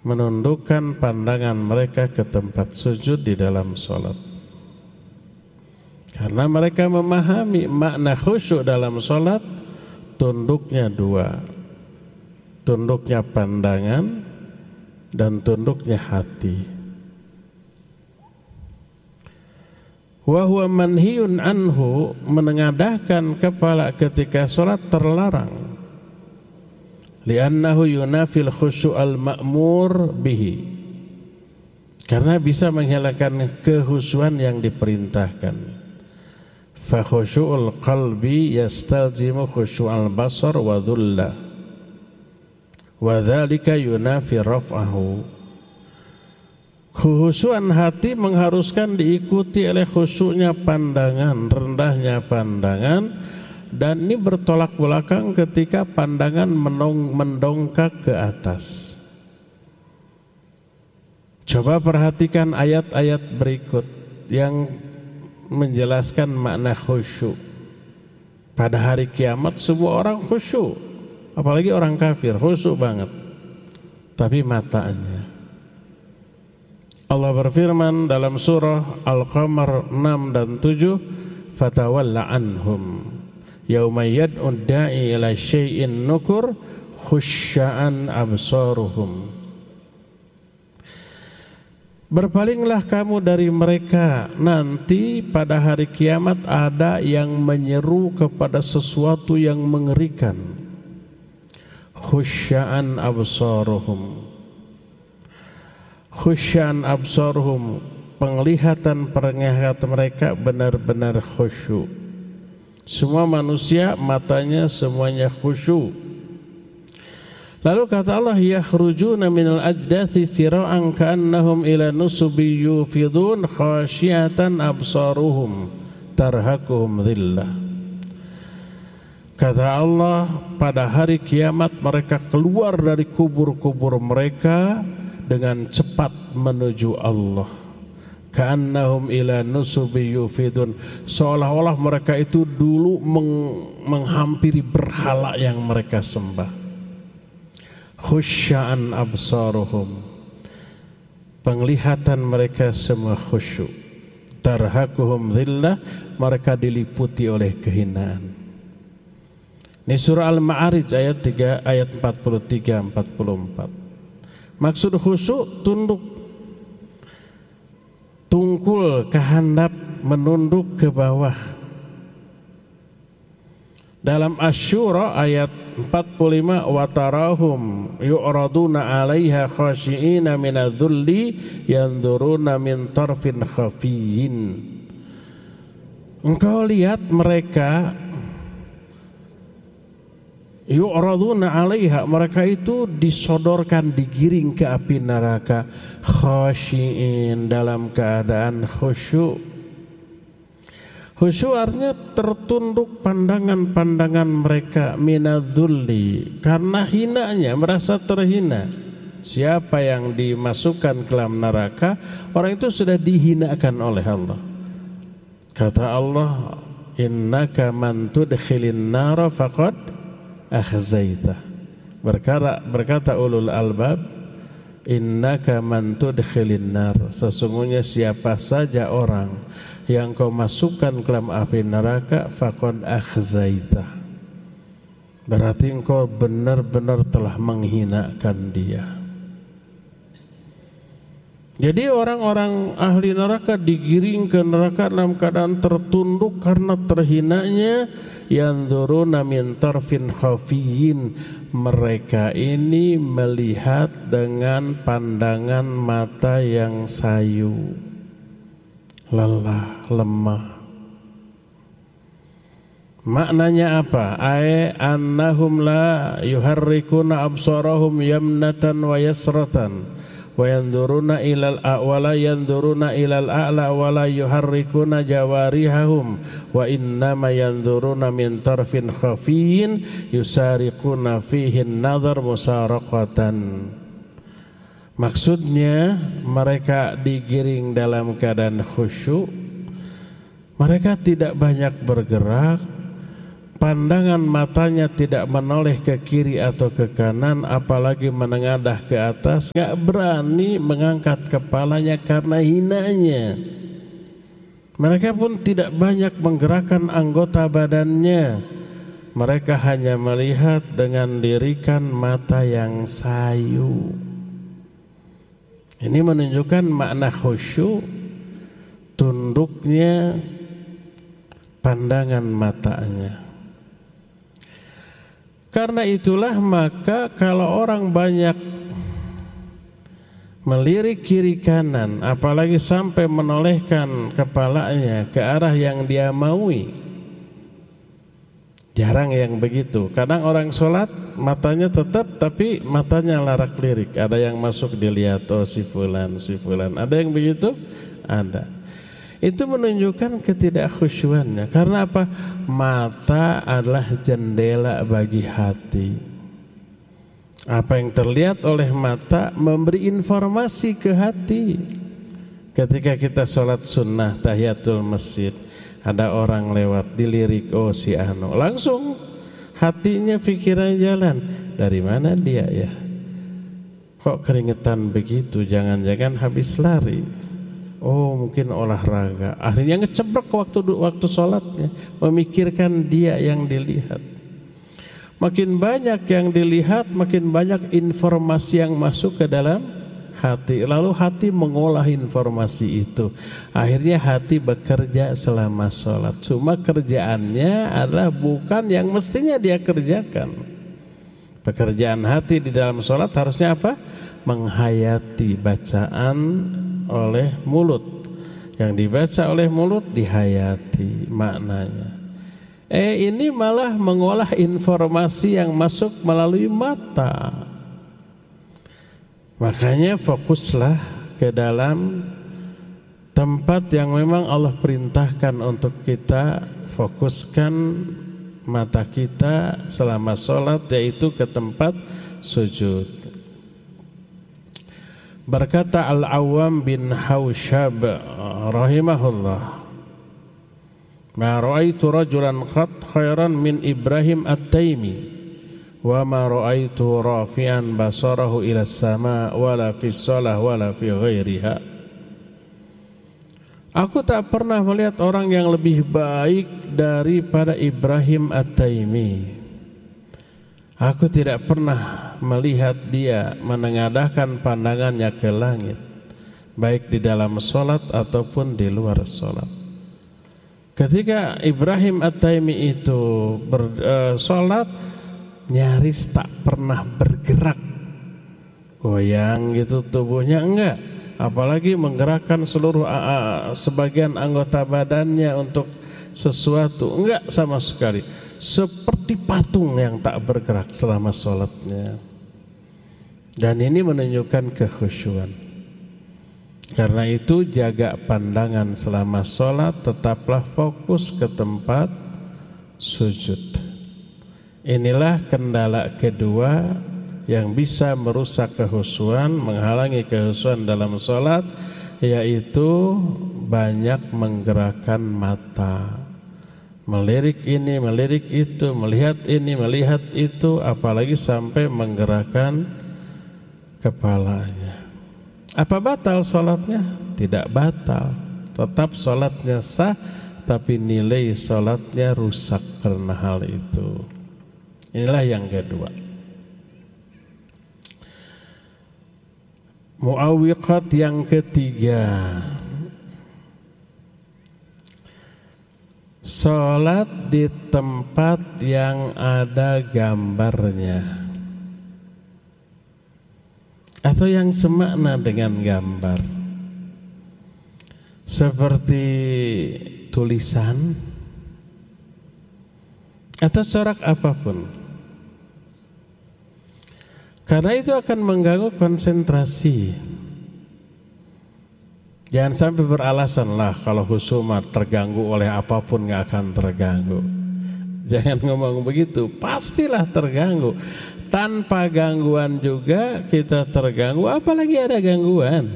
menundukkan pandangan mereka ke tempat sujud di dalam sholat. Karena mereka memahami makna khusyuk dalam sholat, tunduknya dua, tunduknya pandangan dan tunduknya hati. Wa huwa manhiyun anhu, menengadahkan kepala ketika sholat terlarang. Li'annahu yunafil khusyu'al ma'mur bihi, karena bisa menghilangkan kehusuan yang diperintahkan. Fa khusyu'ul qalbi yastalzimu khusyu'al basar wa dhullah, wa dhalika yunafi raf'ahu. Khusyuan hati mengharuskan diikuti oleh khusyuknya pandangan, rendahnya pandangan, dan ini bertolak belakang ketika pandangan mendongkak ke atas. Coba perhatikan ayat-ayat berikut yang menjelaskan makna khusyuk. Pada hari kiamat semua orang khusyuk, apalagi orang kafir khusyuk banget, tapi matanya. Allah berfirman dalam surah Al-Qamar 6 dan 7, fatawalla anhum yauma yad'u da'i ila syai'in nukur khusya'an absaruhum. Berpalinglah kamu dari mereka, nanti pada hari kiamat ada yang menyeru kepada sesuatu yang mengerikan. Khusya'an absaruhum. Khusya'an absaruhum, penglihatan mereka benar-benar khusyuk. Semua manusia matanya semuanya khusyuk. Lalu kata Allah, yakhrujuna minal ajdathi sira'an ka'annahum ila nusubi yufidun khasyiatan absaruhum tarhaquhum dhillah. Kata Allah, pada hari kiamat mereka keluar dari kubur-kubur mereka dengan cepat menuju Allah. Ka'annahum ila nusubi yufidun, seolah-olah mereka itu dulu menghampiri berhala yang mereka sembah. Khusya'an absaruhum, penglihatan mereka semua khusyuk. Tarhaquhum dhillah, mereka diliputi oleh kehinaan. Ini surah Al-Ma'arij ayat 3, ayat 43-44. Maksud khusyuk tunduk, tungkul ke handap, menunduk ke bawah. Dalam Asy-Syura ayat 45, wa tarahum yu'raduna 'alaiha khasyiina minadh-dhulli yanzuruna min tarfin khafiyyin. Engkau lihat mereka yu'raduna 'alaiha, mereka itu disodorkan, digiring ke api neraka, khasyiin, dalam keadaan khusyuk. Khusyuk artinya tertunduk pandangan-pandangan mereka, minadzulli, karena hinanya, merasa terhina. Siapa yang dimasukkan ke dalam neraka, orang itu sudah dihinakan oleh Allah. Kata Allah, innaka man tudkhilin nara faqad akhzaita. Berkata ulul albab, innaka man tudkhilin nar, sesungguhnya siapa saja orang yang kau masukkan ke dalam api neraka, faqad akhzaita, berarti engkau benar-benar telah menghinakan dia. Jadi orang-orang ahli neraka digiring ke neraka dalam keadaan tertunduk karena terhinanya. Yanzuruna min tarfin khafiyyin, mereka ini melihat dengan pandangan mata yang sayu, lelah, lemah. Maknanya apa? Ay annahum la yuharrikuna absarahum yamnatan wa yasratan wa yanzuruna ilal a'wala yanzuruna ilal a'la wa la yuharrikuna jawarihahum wa innama yanzuruna min tarfin khafiyyin yusariquna fihi an-nazar musaraqatan. Maksudnya mereka digiring dalam keadaan khusyuk, mereka tidak banyak bergerak, pandangan matanya tidak menoleh ke kiri atau ke kanan, apalagi menengadah ke atas, gak berani mengangkat kepalanya karena hinanya. Mereka pun tidak banyak menggerakkan anggota badannya. Mereka hanya melihat dengan lirikan mata yang sayu. Ini menunjukkan makna khusyuk, tunduknya pandangan matanya. Karena itulah maka kalau orang banyak melirik kiri kanan, apalagi sampai menolehkan kepalanya ke arah yang dia maui, jarang yang begitu. Kadang orang sholat matanya tetap, tapi matanya larak lirik. Ada yang masuk dilihat, oh si fulan. Ada yang begitu? Ada. Itu menunjukkan ketidakkhusyuannya. Karena apa? Mata adalah jendela bagi hati. Apa yang terlihat oleh mata memberi informasi ke hati. Ketika kita sholat sunnah tahiyatul masjid, ada orang lewat dilirik, oh si anu, langsung hatinya pikirannya jalan, dari mana dia ya? Kok keringetan begitu? Jangan-jangan habis lari. Oh mungkin olahraga. Akhirnya ngecebrek waktu sholatnya, memikirkan dia yang dilihat. Makin banyak yang dilihat, makin banyak informasi yang masuk ke dalam hati. Lalu hati mengolah informasi itu. Akhirnya hati bekerja selama sholat. Cuma kerjaannya adalah bukan yang mestinya dia kerjakan. Pekerjaan hati di dalam sholat harusnya apa? Menghayati bacaan oleh mulut. Yang dibaca oleh mulut dihayati maknanya. Ini malah mengolah informasi yang masuk melalui mata. Makanya fokuslah ke dalam tempat yang memang Allah perintahkan untuk kita fokuskan mata kita selama sholat, yaitu ke tempat sujud. Berkata Al-Awwam bin Haushab rahimahullah, ma ra'aitu rajulan qad khairan min Ibrahim At-Taimi wa ma ra'aitu rafi'an basarahu ila as-sama wala fi shalah wala fi ghairiha. Aku tak pernah melihat orang yang lebih baik daripada Ibrahim At-Taimi. Aku tidak pernah melihat dia menengadahkan pandangannya ke langit, baik di dalam sholat ataupun di luar sholat. Ketika Ibrahim At-Taimi itu sholat, nyaris tak pernah bergerak, goyang gitu tubuhnya, enggak. Apalagi menggerakkan seluruh sebagian anggota badannya untuk sesuatu, enggak sama sekali. Seperti patung yang tak bergerak selama sholatnya. Dan ini menunjukkan kekhusyuan. Karena itu jaga pandangan selama sholat, tetaplah fokus ke tempat sujud. Inilah kendala kedua yang bisa merusak kekhusyuan, menghalangi kekhusyuan dalam sholat, yaitu banyak menggerakkan mata. Melirik ini, melirik itu, melihat ini, melihat itu, apalagi sampai menggerakkan kepalanya. Apa batal sholatnya? Tidak batal. Tetap sholatnya sah, tapi nilai sholatnya rusak karena hal itu. Inilah yang kedua. Mu'awwiqat yang ketiga, sholat di tempat yang ada gambarnya atau yang semakna dengan gambar, seperti tulisan atau corak apapun, karena itu akan mengganggu konsentrasi. Jangan sampai beralasan lah kalau khusyuk terganggu oleh apapun, gak akan terganggu. Jangan ngomong begitu, pastilah terganggu. Tanpa gangguan juga kita terganggu, apalagi ada gangguan.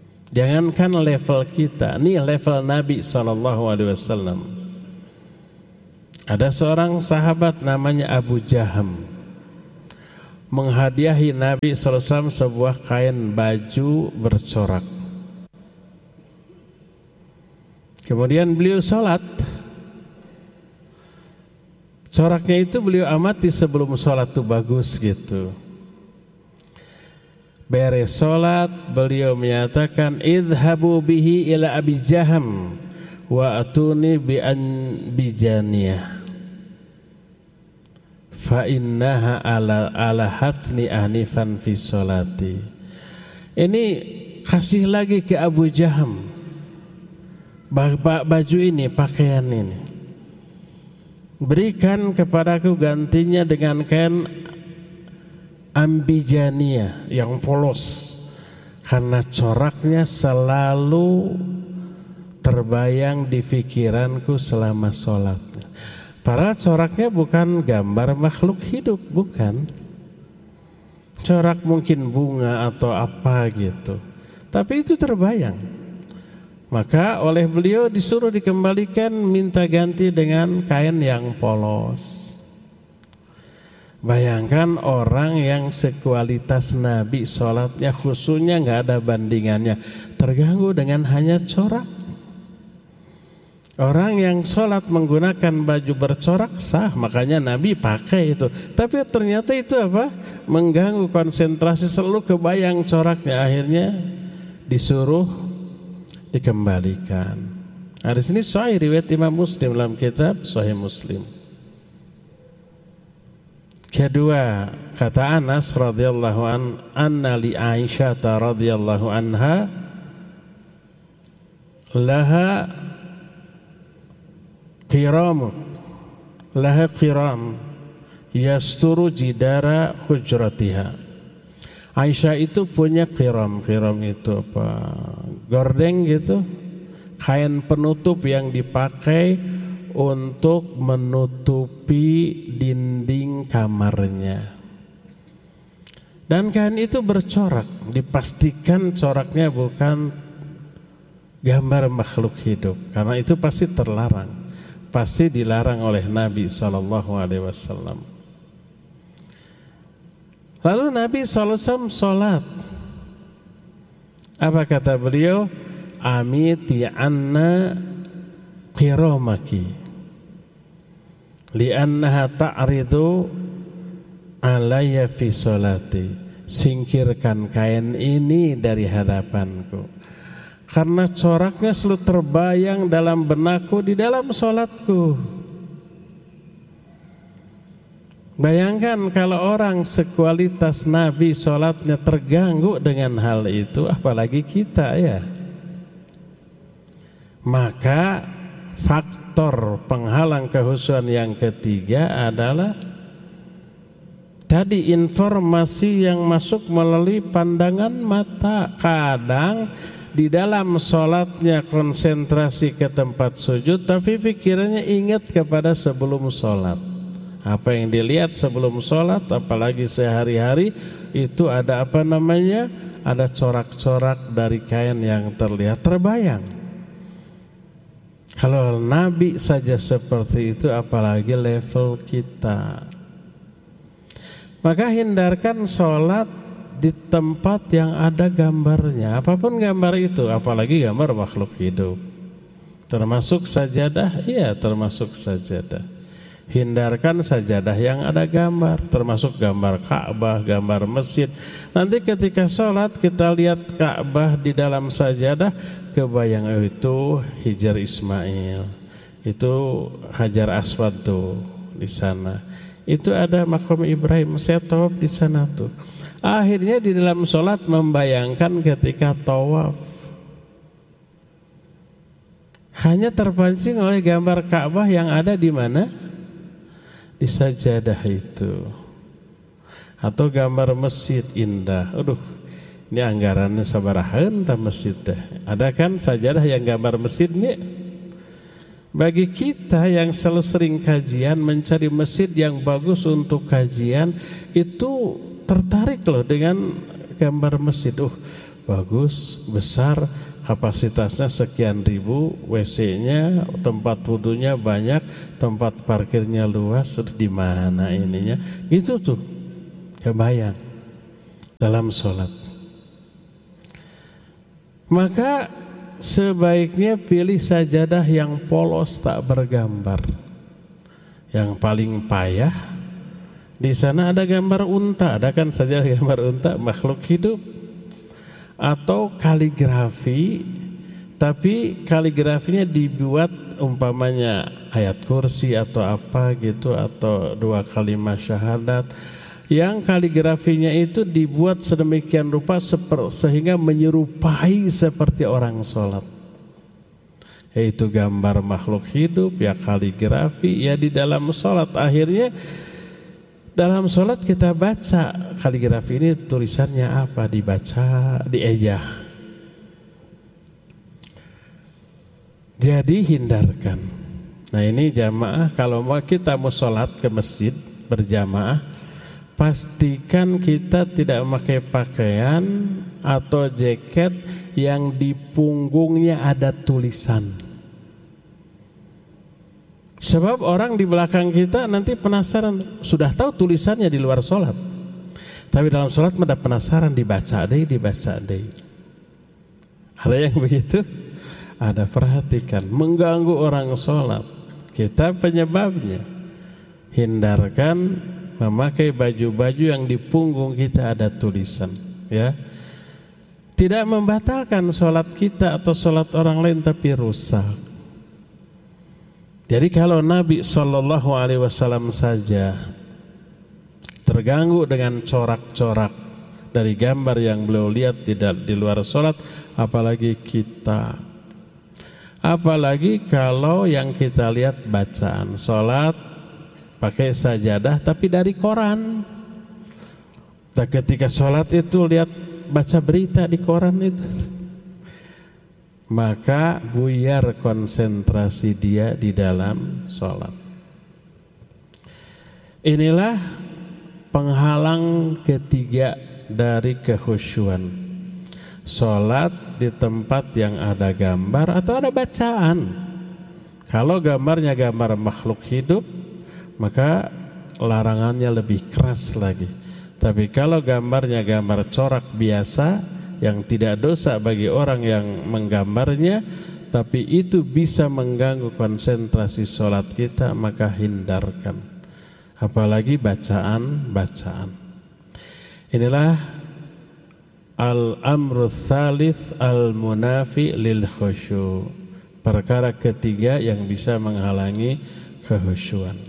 Jangankan level kita, nih level Nabi SAW. Ada seorang sahabat namanya Abu Jaham menghadiahi Nabi SAW sebuah kain baju bercorak. Kemudian beliau sholat. Coraknya itu beliau amati sebelum sholat tuh bagus gitu. Beres sholat beliau menyatakan, idhabu bihi ila Abi Jaham wa atuni bijaniyah fa innaha ala hatni anifan fi sholati. Ini kasih lagi ke Abu Jaham baju ini, pakaian ini, berikan kepadaku gantinya dengan kain ambijaniyah yang polos, karena coraknya selalu terbayang di pikiranku selama sholat. Para coraknya bukan gambar makhluk hidup, bukan. Corak mungkin bunga atau apa gitu, tapi itu terbayang. Maka oleh beliau disuruh dikembalikan, minta ganti dengan kain yang polos. Bayangkan orang yang sekualitas Nabi sholatnya, khusyuknya nggak ada bandingannya, terganggu dengan hanya corak. Orang yang sholat menggunakan baju bercorak sah, makanya Nabi pakai itu. Tapi ternyata itu apa? Mengganggu konsentrasi, selalu kebayang coraknya, akhirnya disuruh dikembalikan. Nah, di sini sahih riwayat Imam Muslim dalam kitab Sahih Muslim. Kedua, kata Anas radhiyallahu anna li Aisyah radhiyallahu anha laha qiram yasturu jidara hujratiha. Aisyah itu punya qiram itu apa? Gordeng gitu, kain penutup yang dipakai untuk menutupi dinding kamarnya. Dan kain itu bercorak, dipastikan coraknya bukan gambar makhluk hidup, karena itu pasti terlarang, pasti dilarang oleh Nabi SAW. Lalu Nabi SAW sholat. Apa kata beliau? Amiti anna qiramaki li'annaha ta'ridu alayya fi sholati. Singkirkan kain ini dari hadapanku, karena coraknya selalu terbayang dalam benakku di dalam sholatku. Bayangkan kalau orang sekualitas Nabi sholatnya terganggu dengan hal itu, apalagi kita ya. Maka faktor penghalang kehusuan yang ketiga adalah tadi, informasi yang masuk melalui pandangan mata. Kadang di dalam sholatnya konsentrasi ke tempat sujud, tapi pikirannya ingat kepada sebelum sholat. Apa yang dilihat sebelum sholat, apalagi sehari-hari, itu ada apa namanya, ada corak-corak dari kain yang terlihat, terbayang. Kalau Nabi saja seperti itu, apalagi level kita. Maka hindarkan sholat di tempat yang ada gambarnya, apapun gambar itu, apalagi gambar makhluk hidup. Termasuk sajadah, iya termasuk sajadah. Hindarkan sajadah yang ada gambar, termasuk gambar Ka'bah, gambar masjid. Nanti ketika sholat kita lihat Ka'bah di dalam sajadah, kebayang itu Hijar Ismail, itu Hajar Aswad tuh di sana. Itu ada makom Ibrahim, saya tawaf di sana tuh. Akhirnya di dalam sholat membayangkan ketika tawaf, hanya terpancing oleh gambar Ka'bah yang ada di mana? Di sajadah itu. Atau gambar masjid indah. Aduh, ini anggarannya sabarahan ta masjid teh. Ada kan sajadah yang gambar masjid nih? Bagi kita yang selalu sering kajian, mencari masjid yang bagus untuk kajian, itu tertarik loh dengan gambar masjid. Bagus, besar, kapasitasnya sekian ribu, WC-nya, tempat wudhunya banyak, tempat parkirnya luas, di mana ininya? Gitu tuh, kebayang dalam sholat. Maka sebaiknya pilih sajadah yang polos tak bergambar. Yang paling payah, di sana ada gambar unta, ada kan sajadah gambar unta, makhluk hidup. Atau kaligrafi, tapi kaligrafinya dibuat umpamanya ayat kursi atau apa gitu, atau 2 kalimat syahadat, yang kaligrafinya itu dibuat sedemikian rupa sehingga menyerupai seperti orang sholat, yaitu gambar makhluk hidup, ya kaligrafi, ya di dalam sholat. Akhirnya dalam sholat kita baca kaligrafi ini tulisannya apa, dibaca, diejah. Jadi hindarkan. Nah ini jamaah, kalau kita mau sholat ke masjid berjamaah, pastikan kita tidak memakai pakaian atau jaket yang di punggungnya ada tulisan. Sebab orang di belakang kita nanti penasaran, sudah tahu tulisannya di luar sholat, tapi dalam sholat ada penasaran, dibaca deh. Ada yang begitu? Ada, perhatikan, mengganggu orang sholat. Kita penyebabnya. Hindarkan memakai baju-baju yang di punggung kita ada tulisan, ya. Tidak membatalkan sholat kita atau sholat orang lain, tapi rusak. Jadi kalau Nabi SAW saja terganggu dengan corak-corak dari gambar yang beliau lihat di luar sholat, apalagi kita. Apalagi kalau yang kita lihat bacaan sholat pakai sajadah tapi dari koran. Dan ketika sholat itu lihat baca berita di koran itu, maka buyar konsentrasi dia di dalam sholat. Inilah penghalang ketiga dari kekhusyuan. Sholat di tempat yang ada gambar atau ada bacaan. Kalau gambarnya gambar makhluk hidup, maka larangannya lebih keras lagi. Tapi kalau gambarnya gambar corak biasa, yang tidak dosa bagi orang yang menggambarnya, tapi itu bisa mengganggu konsentrasi sholat kita, maka hindarkan. Apalagi bacaan-bacaan. Inilah al-amru tsalits al-munafi lil khusyu', perkara ketiga yang bisa menghalangi kekhusyuan.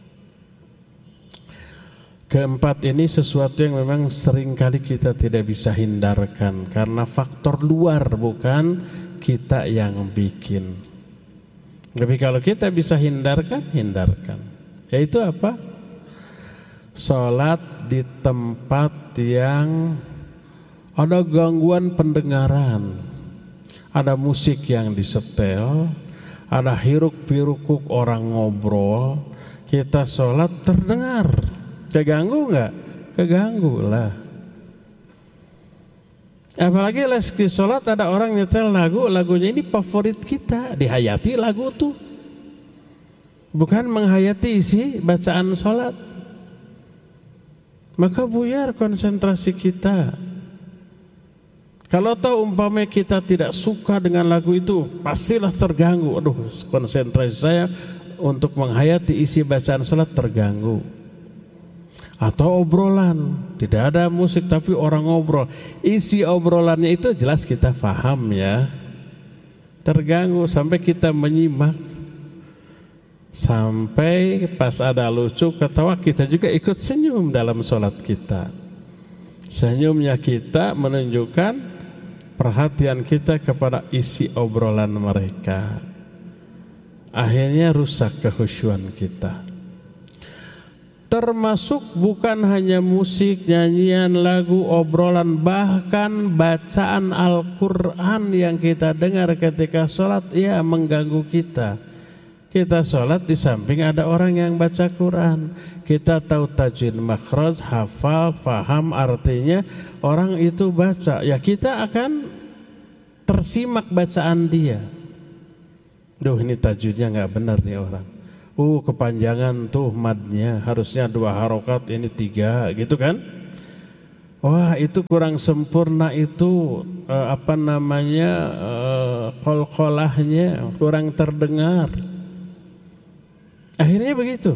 Keempat ini sesuatu yang memang seringkali kita tidak bisa hindarkan karena faktor luar, bukan kita yang bikin. Tapi kalau kita bisa hindarkan. Yaitu apa? Sholat di tempat yang ada gangguan pendengaran, ada musik yang disetel, ada hiruk-pikuk orang ngobrol, kita sholat terdengar. Keganggu enggak? Keganggu lah. Apalagi lagi sholat ada orang nyetel lagunya ini favorit kita, dihayati lagu tuh, bukan menghayati isi bacaan sholat. Maka buyar konsentrasi kita. Kalau tahu umpamanya kita tidak suka dengan lagu itu, pastilah terganggu. Aduh, konsentrasi saya untuk menghayati isi bacaan sholat terganggu. Atau obrolan, tidak ada musik tapi orang ngobrol, isi obrolannya itu jelas kita paham ya, terganggu sampai kita menyimak, sampai pas ada lucu ketawa kita juga ikut senyum dalam sholat kita. Senyumnya kita menunjukkan perhatian kita kepada isi obrolan mereka. Akhirnya rusak kekhusyuan kita. Termasuk bukan hanya musik, nyanyian, lagu, obrolan, bahkan bacaan Al-Quran yang kita dengar ketika sholat, ya mengganggu kita. Kita sholat di samping ada orang yang baca Quran, kita tahu tajwid makhraj, hafal, faham artinya, orang itu baca, ya kita akan tersimak bacaan dia. Duh, ini tajwidnya nggak benar nih orang. Kepanjangan tuh madnya, harusnya 2 harokat, ini 3 gitu kan. Wah, itu kurang sempurna, itu qalqalahnya kurang terdengar. Akhirnya begitu.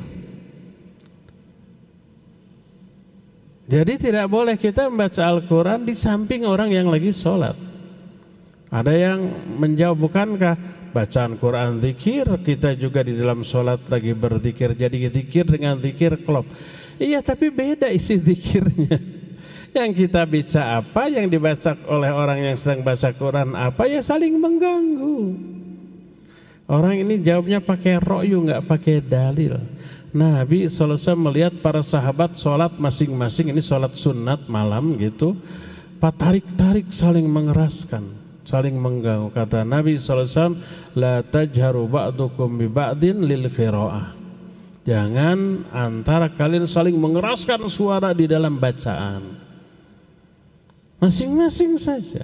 Jadi tidak boleh kita membaca Al-Quran di samping orang yang lagi sholat. Ada yang menjawab, bukankah bacaan Quran zikir, kita juga di dalam sholat lagi berzikir, jadi zikir dengan zikir klop. Iya, tapi beda isi zikirnya. Yang kita baca apa, yang dibaca oleh orang yang sedang baca Quran apa, ya saling mengganggu. Orang ini jawabnya pakai ro'yu, nggak pakai dalil. Nabi SAW melihat para sahabat sholat masing-masing, ini sholat sunat malam gitu, tarik-tarik saling mengeraskan, saling mengganggu. Kata Nabi SAW, la tajharu ba'dukum bi ba'din lil qira'ah. Jangan antara kalian saling mengeraskan suara di dalam bacaan. Masing-masing saja.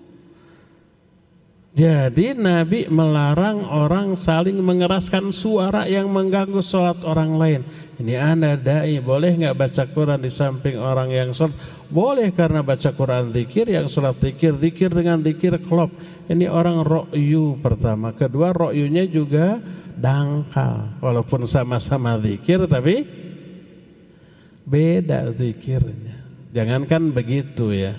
Jadi Nabi melarang orang saling mengeraskan suara yang mengganggu sholat orang lain. Ini ana dai, boleh nggak baca Quran di samping orang yang sholat? Boleh, karena baca Quran zikir, yang sholat zikir dengan zikir klop. Ini orang ro'yu pertama. Kedua, ro'yunya juga dangkal. Walaupun sama-sama zikir tapi beda zikirnya. Jangankan begitu ya.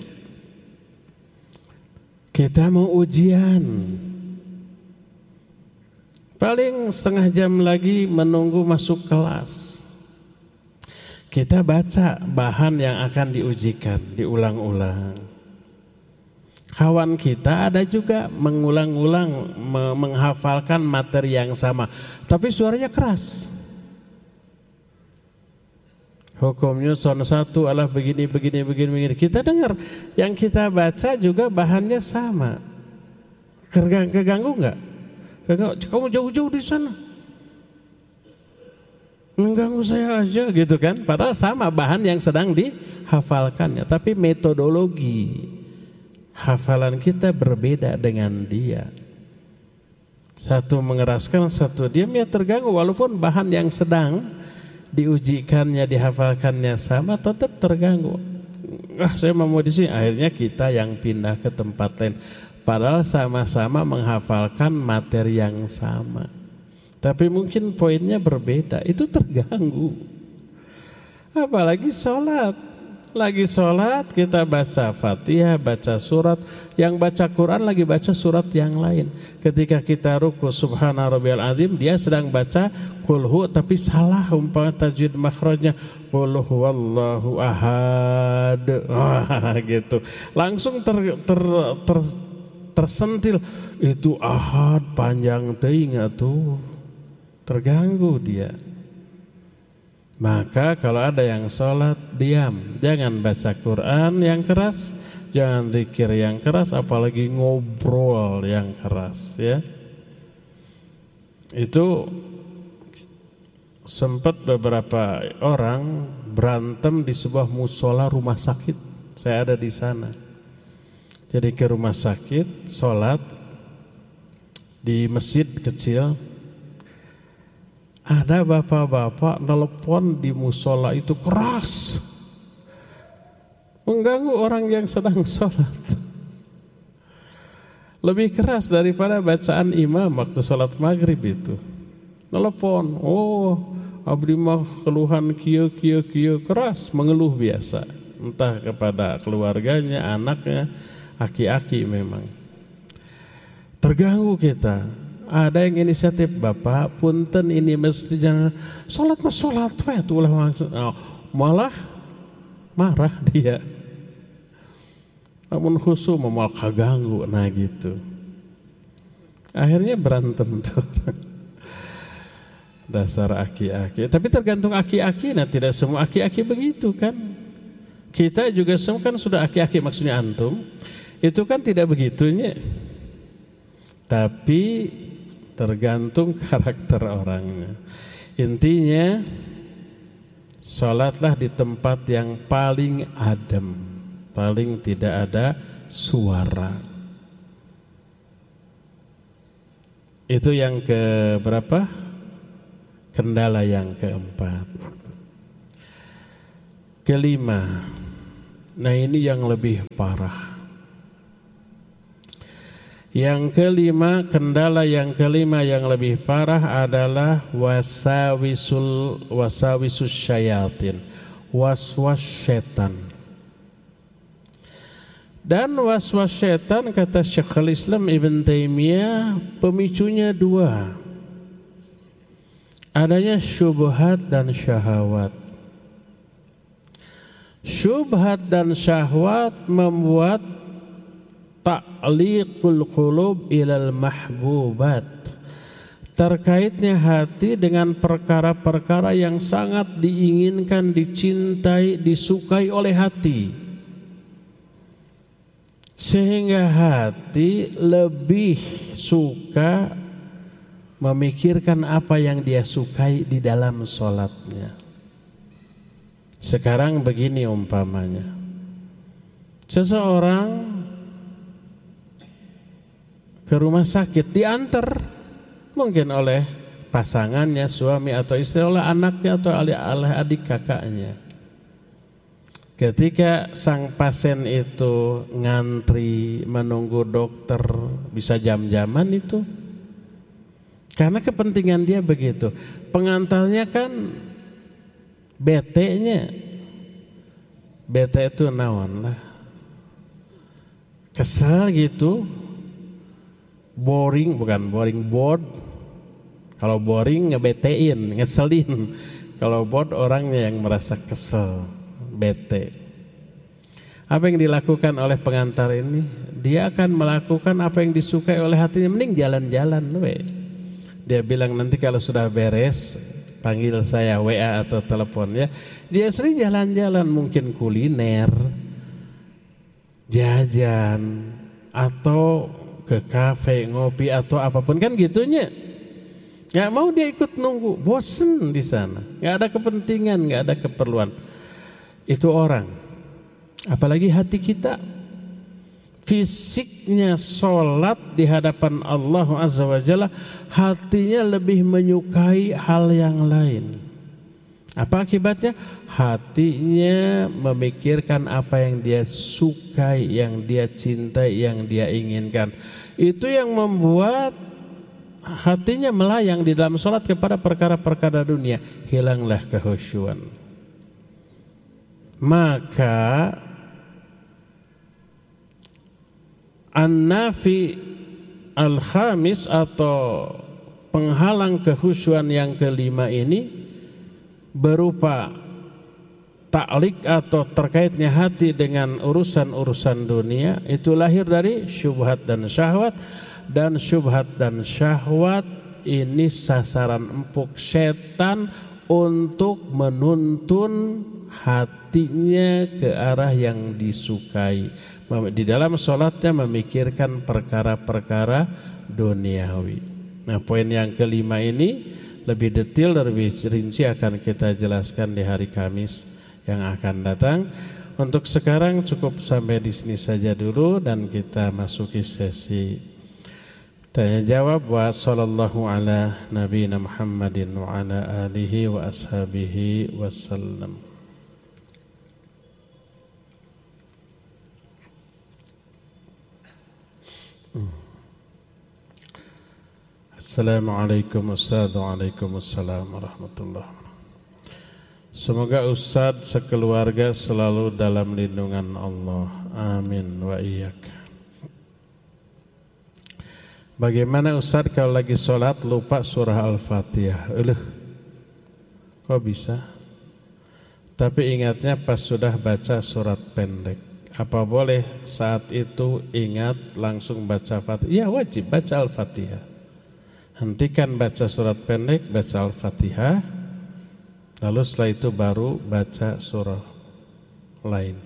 Kita mau ujian, paling setengah jam lagi menunggu masuk kelas. Kita baca bahan yang akan diujikan, diulang-ulang. Kawan kita ada juga mengulang-ulang menghafalkan materi yang sama, tapi suaranya keras. Hukumnya son 1 adalah begini. Kita dengar yang kita baca juga bahannya sama. Keganggu nggak? Kamu jauh-jauh di sana, mengganggu saya aja gitu kan. Padahal sama bahan yang sedang dihafalkannya, tapi metodologi hafalan kita berbeda dengan dia. Satu mengeraskan, satu diam, ya terganggu. Walaupun bahan yang sedang diujikannya, dihafalkannya sama, tetap terganggu. Saya mau di sini, akhirnya kita yang pindah ke tempat lain. Padahal sama-sama menghafalkan materi yang sama, tapi mungkin poinnya berbeda, itu terganggu. Apalagi sholat. Lagi sholat kita baca Fatihah, baca surat, yang baca Quran lagi baca surat yang lain. Ketika kita ruku subhana rabbiyal azim, dia sedang baca kulhu tapi salah umpama tajwid makhrajnya, qul huwallahu ahad. Gitu. Langsung tersentil, itu ahad panjang telinga tuh. Terganggu dia. Maka kalau ada yang sholat, diam, jangan baca Quran yang keras, jangan zikir yang keras, apalagi ngobrol yang keras ya. Itu sempat beberapa orang berantem di sebuah musola rumah sakit. Saya ada di sana. Jadi ke rumah sakit, sholat di masjid kecil. Ada bapak-bapak nelpon di musola itu keras, mengganggu orang yang sedang sholat. Lebih keras daripada bacaan imam waktu sholat maghrib itu. Nelpon, abdi mah keluhan kieu keras, mengeluh biasa. Entah kepada keluarganya, anaknya, aki-aki memang. Terganggu kita. Ada yang inisiatif, Bapak punten ini mesti jangan sholat tuh malah marah dia. Namun khusus malah kaganggu, nah gitu. Akhirnya berantem tuh. Dasar aki-aki. Tapi tergantung aki-aki, nah tidak semua aki-aki begitu kan. Kita juga semua kan sudah aki-aki, maksudnya antum. Itu kan tidak begitunya. Tapi tergantung karakter orangnya. Intinya sholatlah di tempat yang paling adem, paling tidak ada suara. Itu yang ke berapa? Kendala yang keempat. Kelima, nah ini yang lebih parah. Yang kelima, kendala yang kelima yang lebih parah adalah wasawisus syayatin, waswas setan. Dan waswas setan kata Syekhul Islam Ibn Taimiyah pemicunya dua. Adanya syubhat dan syahwat. Syubhat dan syahwat membuat ta'liqul qulub ilal mahbubat, terkaitnya hati dengan perkara-perkara yang sangat diinginkan, dicintai, disukai oleh hati, sehingga hati lebih suka memikirkan apa yang dia sukai di dalam sholatnya. Sekarang begini umpamanya, seseorang ke rumah sakit diantar mungkin oleh pasangannya, suami atau istri, oleh anaknya atau oleh adik kakaknya. Ketika sang pasien itu ngantri menunggu dokter bisa jam-jaman itu, karena kepentingan dia begitu. Pengantarnya kan bete itu naon lah, kesel gitu. Boring, bukan boring, bored. Kalau boring ngebetein, ngeselin. Kalau bored orangnya yang merasa kesel, bete. Apa yang dilakukan oleh pengantar ini? Dia akan melakukan apa yang disukai oleh hatinya. Mending jalan-jalan, we. Dia bilang nanti kalau sudah beres panggil saya WA atau telepon ya. Dia sering jalan-jalan, mungkin kuliner, jajan, atau ke kafe ngopi atau apapun kan gitunya. Nggak mau dia ikut nunggu, bosen di sana, nggak ada kepentingan, nggak ada keperluan. Itu orang, apalagi hati kita. Fisiknya sholat di hadapan Allah Azza wa Jalla, hatinya lebih menyukai hal yang lain. Apa akibatnya? Hatinya memikirkan apa yang dia sukai, yang dia cintai, yang dia inginkan. Itu yang membuat hatinya melayang di dalam sholat kepada perkara-perkara dunia. Hilanglah kehusyuan. Maka An-Nafi Al-Khamis atau penghalang kehusyuan yang kelima ini berupa ta'liq atau terkaitnya hati dengan urusan-urusan dunia. Itu lahir dari syubhat dan syahwat. Dan syubhat dan syahwat ini sasaran empuk setan untuk menuntun hatinya ke arah yang disukai. Di dalam sholatnya memikirkan perkara-perkara duniawi. Nah, poin yang kelima ini lebih detail dan lebih rinci akan kita jelaskan di hari Kamis yang akan datang. Untuk sekarang cukup sampai di sini saja dulu dan kita masuki sesi tanya jawab. Wa sallallahu ala nabiyina Muhammadin wa ala alihi wa ashabihi wasallam. Assalamualaikum Waalaikumsalam warahmatullahi wabarakatuh. Semoga Ustadz sekeluarga selalu dalam lindungan Allah. Amin wa iyyak. Bagaimana Ustadz kalau lagi sholat lupa surah Al-Fatihah? Kok bisa? Tapi ingatnya pas sudah baca surat pendek. Apa boleh saat itu ingat langsung baca Fatihah? Ya wajib baca Al-Fatihah. Hentikan baca surat pendek, baca Al-Fatihah, lalu setelah itu baru baca surah lain.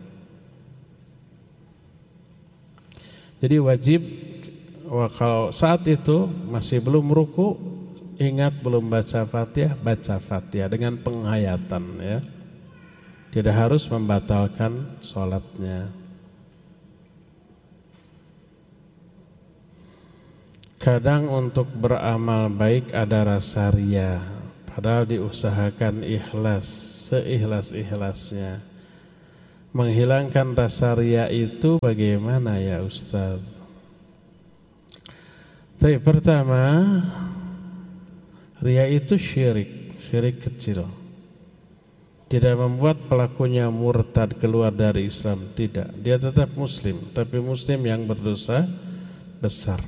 Jadi wajib, kalau saat itu masih belum ruku, ingat belum baca Fatihah, baca Fatihah dengan penghayatan ya. Tidak harus membatalkan sholatnya. Kadang untuk beramal baik ada rasa ria, padahal diusahakan ikhlas, seikhlas-ikhlasnya. Menghilangkan rasa ria itu bagaimana ya Ustaz? Tapi pertama, ria itu syirik kecil. Tidak membuat pelakunya murtad keluar dari Islam, tidak. Dia tetap muslim, tapi muslim yang berdosa besar.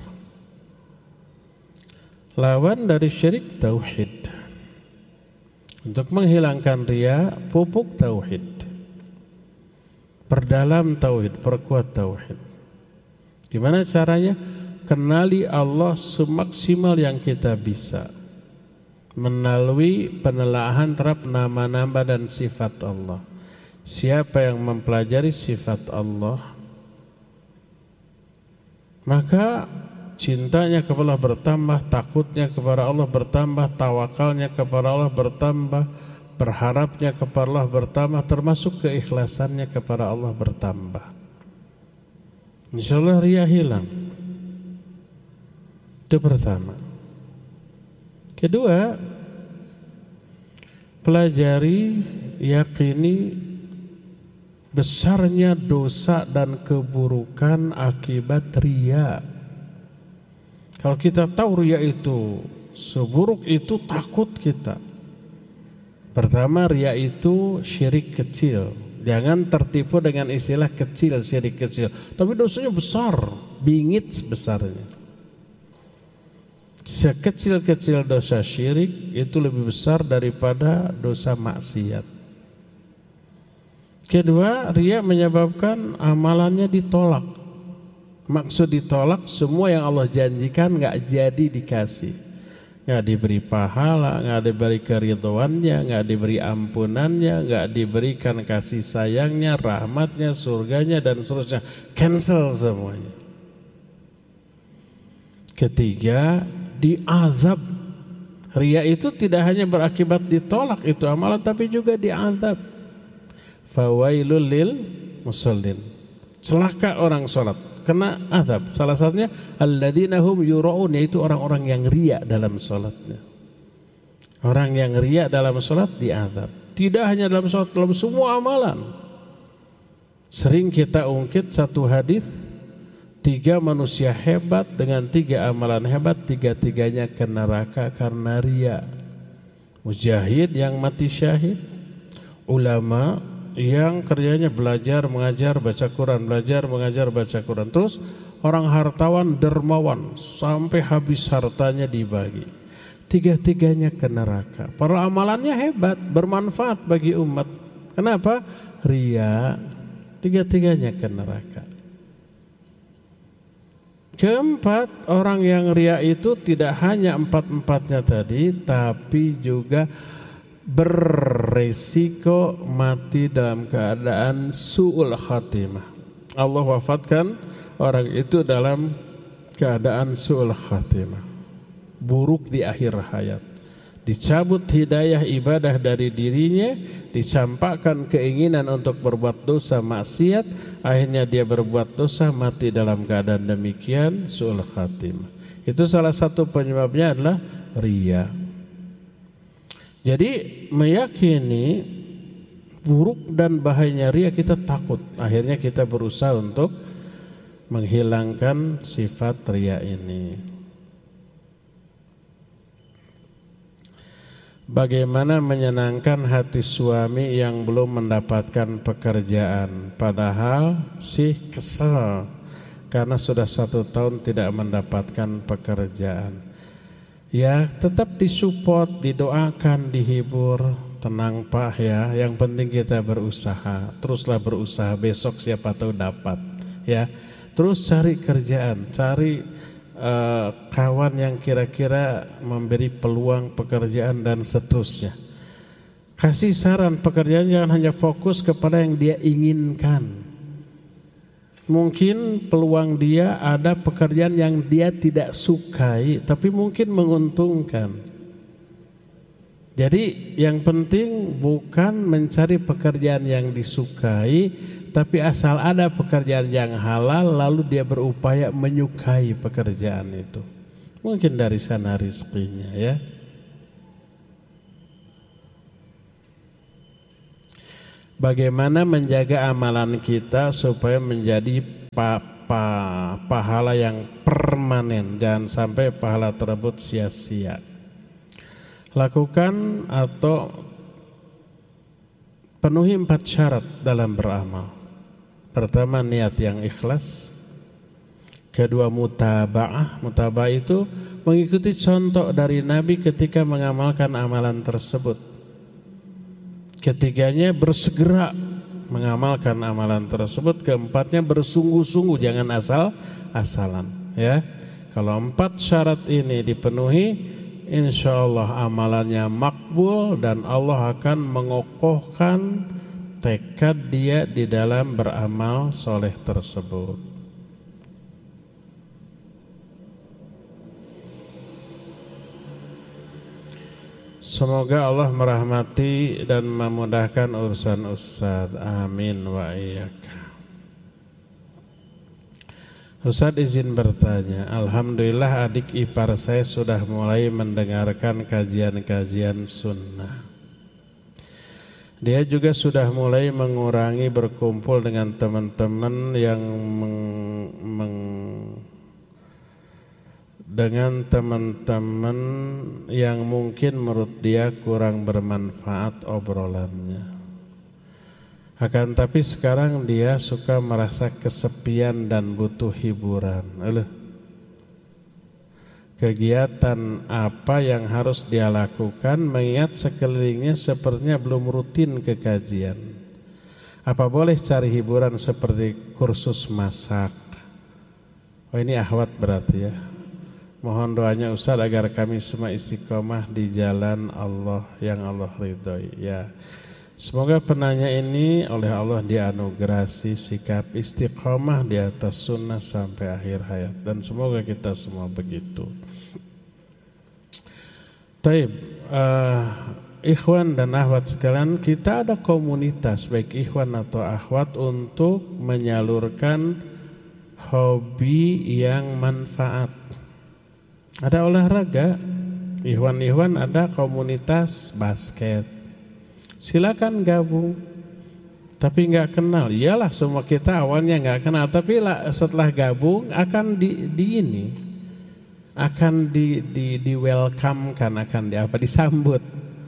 Lawan dari syirik tauhid. Untuk menghilangkan ria, pupuk tauhid. Perdalam tauhid, perkuat tauhid. Gimana caranya? Kenali Allah semaksimal yang kita bisa melalui penelaahan terhadap nama-nama dan sifat Allah. Siapa yang mempelajari sifat Allah, maka cintanya kepada Allah bertambah, takutnya kepada Allah bertambah, tawakalnya kepada Allah bertambah, berharapnya kepada Allah bertambah, termasuk keikhlasannya kepada Allah bertambah. Insyaallah ria hilang. Itu pertama. Kedua, pelajari, yakini besarnya dosa dan keburukan akibat ria. Kalau kita tahu ria itu seburuk itu, takut kita. Pertama, ria itu syirik kecil. Jangan tertipu dengan istilah kecil, syirik kecil. Tapi dosanya besar, bingit besarnya. Sekecil-kecil dosa syirik itu lebih besar daripada dosa maksiat. Kedua, ria menyebabkan amalannya ditolak. Maksud ditolak, semua yang Allah janjikan gak jadi dikasih. Gak diberi pahala, gak diberi keridhoannya, gak diberi ampunannya, gak diberikan kasih sayangnya, rahmatnya, surganya, dan seterusnya. Cancel semuanya. Ketiga, diazab. Ria itu tidak hanya berakibat ditolak itu amalan, tapi juga diazab. Fawailul lil musallin. Celaka orang salat, kena azab. Salah satunya alladzina hum yura'un, yaitu orang-orang yang ria dalam salatnya. Orang yang ria dalam salat diazab. Tidak hanya dalam salat, dalam semua amalan. Sering kita ungkit satu hadis, 3 manusia hebat dengan 3 amalan hebat, 3-tiganya ke neraka karena ria. Mujahid yang mati syahid, ulama yang kerjanya belajar, mengajar, baca Quran, belajar, mengajar, baca Quran. Terus orang hartawan, dermawan, sampai habis hartanya dibagi. 3-tiganya ke neraka. Para amalannya hebat, bermanfaat bagi umat. Kenapa? Ria. 3-tiganya ke neraka. Keempat, orang yang ria itu tidak hanya 4-empatnya tadi, tapi juga beresiko mati dalam keadaan su'ul khatimah. Allah wafatkan orang itu dalam keadaan su'ul khatimah, buruk di akhir hayat. Dicabut hidayah ibadah dari dirinya, dicampakkan keinginan untuk berbuat dosa maksiat, akhirnya dia berbuat dosa, mati dalam keadaan demikian, su'ul khatimah. Itu salah satu penyebabnya adalah ria. Jadi meyakini buruk dan bahayanya ria, kita takut. Akhirnya kita berusaha untuk menghilangkan sifat ria ini. Bagaimana menyenangkan hati suami yang belum mendapatkan pekerjaan, padahal sih kesel karena sudah 1 tahun tidak mendapatkan pekerjaan. Ya tetap disupport, didoakan, dihibur. Tenang Pak ya, yang penting kita berusaha. Teruslah berusaha, besok siapa tahu dapat ya. Terus cari kerjaan, cari kawan yang kira-kira memberi peluang pekerjaan dan seterusnya. Kasih saran pekerjaan, jangan hanya fokus kepada yang dia inginkan. Mungkin peluang dia ada pekerjaan yang dia tidak sukai, tapi mungkin menguntungkan. Jadi yang penting bukan mencari pekerjaan yang disukai, tapi asal ada pekerjaan yang halal, lalu dia berupaya menyukai pekerjaan itu. Mungkin dari sana rizkinya ya. Bagaimana menjaga amalan kita supaya menjadi pahala yang permanen, jangan sampai pahala tersebut sia-sia. Lakukan atau penuhi 4 syarat dalam beramal. Pertama, niat yang ikhlas. Kedua, mutaba'ah. Mutaba'ah itu mengikuti contoh dari Nabi ketika mengamalkan amalan tersebut. Ketiganya, bersegera mengamalkan amalan tersebut. Keempatnya, bersungguh-sungguh, jangan asal-asalan ya. Kalau 4 syarat ini dipenuhi, insya Allah amalannya makbul dan Allah akan mengokohkan tekad dia di dalam beramal soleh tersebut. Semoga Allah merahmati dan memudahkan urusan Ustaz. Amin wa iyyaka. Ustaz izin bertanya. Alhamdulillah adik ipar saya sudah mulai mendengarkan kajian-kajian sunnah. Dia juga sudah mulai mengurangi berkumpul dengan teman-teman yang yang mungkin menurut dia kurang bermanfaat obrolannya. Akan tapi sekarang dia suka merasa kesepian dan butuh hiburan. Kegiatan apa yang harus dia lakukan mengingat sekelilingnya sepertinya belum rutin ke kajian? Apa boleh cari hiburan seperti kursus masak? Oh, ini akhwat berarti ya. Mohon doanya Ustaz agar kami semua istiqomah di jalan Allah yang Allah ridhoi ya. Semoga penanya ini oleh Allah dianugerasi sikap istiqomah di atas sunnah sampai akhir hayat, dan semoga kita semua begitu. Taib, ikhwan dan akhwat sekalian, kita ada komunitas baik ikhwan atau akhwat untuk menyalurkan hobi yang manfaat. Ada olahraga, ikhwan-ikhwan ada komunitas basket. Silakan gabung. Tapi nggak kenal. Iyalah semua kita awalnya nggak kenal, tapi setelah gabung akan di welcome kan, akan disambut.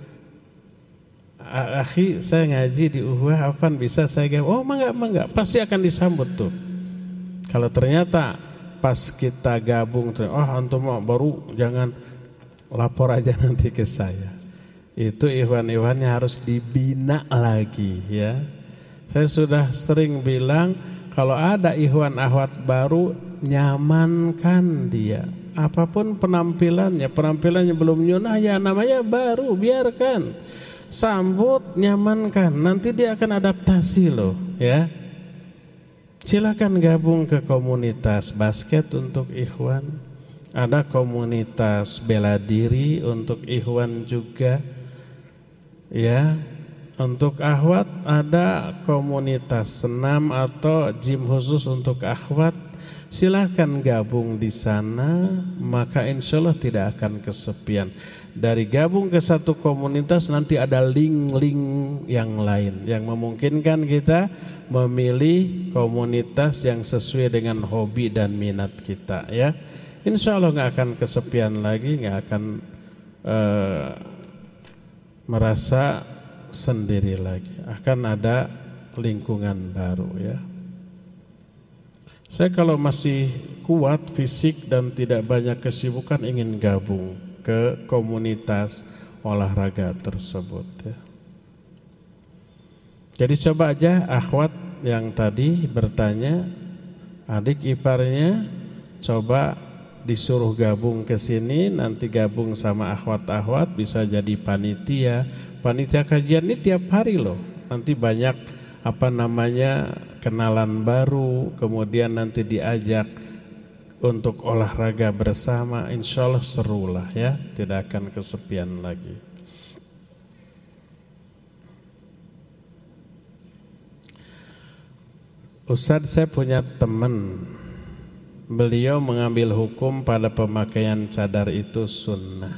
Akhi, saya ngaji di Uhuah, Afan bisa saya gabung? Oh, mangga, pasti akan disambut tuh. Kalau ternyata pas kita gabung, oh antum baru, jangan lapor aja nanti ke saya. Itu ikhwan-ikhwannya harus dibina lagi ya. Saya sudah sering bilang, kalau ada ikhwan akhwat baru, nyamankan dia. Apapun penampilannya belum nyunah ya, namanya baru, biarkan. Sambut, nyamankan, nanti dia akan adaptasi loh ya. Silakan gabung ke komunitas basket untuk ikhwan. Ada komunitas bela diri untuk ikhwan juga. Ya, untuk akhwat ada komunitas senam atau gym khusus untuk akhwat. Silakan gabung di sana, maka insya Allah tidak akan kesepian. Dari gabung ke satu komunitas nanti ada link-link yang lain yang memungkinkan kita memilih komunitas yang sesuai dengan hobi dan minat kita ya. Insya Allah nggak akan kesepian lagi, nggak akan merasa sendiri lagi. Akan ada lingkungan baru ya. Saya kalau masih kuat fisik dan tidak banyak kesibukan ingin gabung ke komunitas olahraga tersebut ya. Jadi coba aja akhwat yang tadi bertanya, adik iparnya coba disuruh gabung ke sini, nanti gabung sama akhwat-akhwat, bisa jadi panitia. Panitia kajian ini tiap hari loh. Nanti banyak kenalan baru, kemudian nanti diajak untuk olahraga bersama, insya Allah seru lah ya, tidak akan kesepian lagi. Ustadz, saya punya teman beliau mengambil hukum pada pemakaian cadar itu sunnah.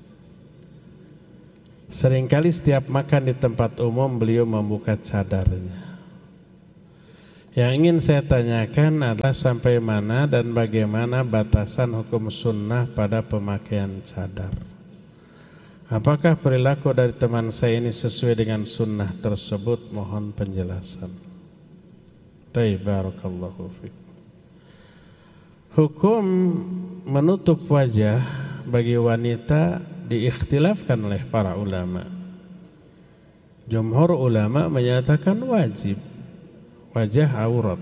Seringkali setiap makan di tempat umum beliau membuka cadarnya. Yang ingin saya tanyakan adalah sampai mana dan bagaimana batasan hukum sunnah pada pemakaian cadar. Apakah perilaku dari teman saya ini sesuai dengan sunnah tersebut? Mohon penjelasan. Barakallahu fiik. Hukum menutup wajah bagi wanita diikhtilafkan oleh para ulama. Jumhur ulama menyatakan wajib, wajah aurat.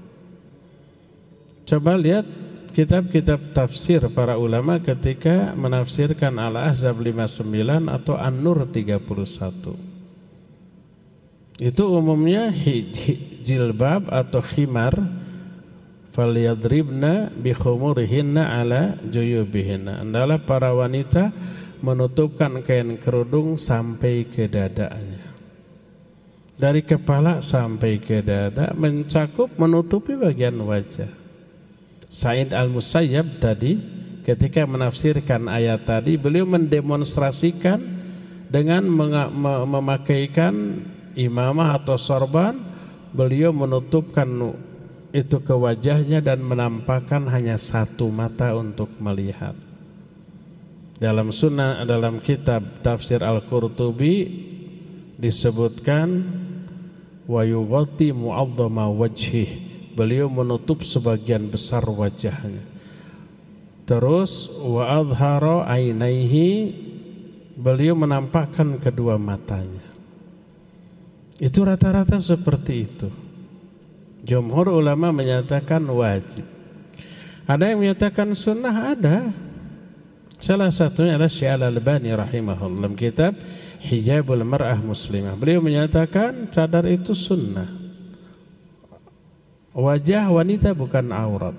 Coba lihat kitab-kitab tafsir para ulama ketika menafsirkan Al-Ahzab 59 atau An-Nur 31. Itu umumnya jilbab atau khimar, falyadribna bi khumurihinna ala juyubihinna. Adalah para wanita menutupkan kain kerudung sampai ke dadanya. Dari kepala sampai ke dada mencakup menutupi bagian wajah. Sa'id Al-Musayyab tadi ketika menafsirkan ayat tadi, beliau mendemonstrasikan dengan memakaikan imamah atau sorban, beliau menutupkan itu ke wajahnya dan menampakkan hanya satu mata untuk melihat. Dalam sunnah, dalam kitab tafsir Al-Qurtubi disebutkan wa yughatti mu'azzama wajhih, beliau menutup sebagian besar wajahnya. Terus wa adhara ainaihi, beliau menampakkan kedua matanya. Itu rata-rata seperti itu. Jumhur ulama menyatakan wajib. Ada yang menyatakan sunnah, ada. Salah satunya adalah Syekh Al-Albani rahimahullah dalam kitab Hijabul Mar'ah Muslimah. Beliau menyatakan cadar itu sunnah. Wajah wanita bukan aurat.